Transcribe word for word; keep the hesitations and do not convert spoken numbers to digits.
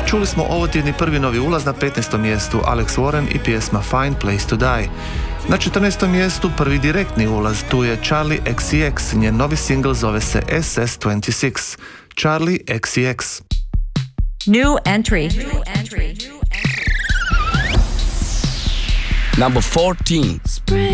Čuli smo ovo tjedni prvi novi ulaz na petnaestom mjestu, Alex Warren i pjesma Fine Place to Die. Na četrnaestom mjestu prvi direktni ulaz, tu je Charli X C X, njen novi singl zove se S S dvadeset šest. Charli X C X. New entry. New entry. Number fourteen. Spring.